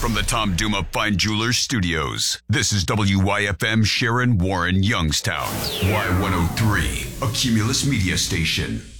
From the Tom Duma Fine Jewelers Studios, this is WYFM Sharon Warren Youngstown. Y103, a Cumulus media station.